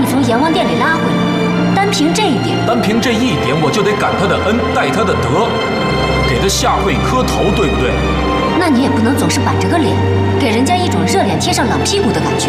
你从阎王殿里拉回来，单凭这一点， 我就得感他的恩，戴他的德，给他下跪磕头，对不对？ 那你也不能总是板着个脸，给人家一种热脸贴上冷屁股的感觉。